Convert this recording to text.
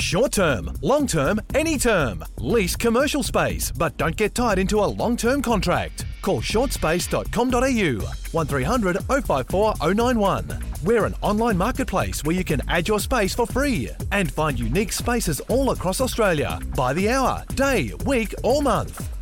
Short term, long term, any term. Lease commercial space, but don't get tied into a long-term contract. Call shortspace.com.au 1300 054 091. We're an online marketplace where you can add your space for free and find unique spaces all across Australia by the hour, day, week or month.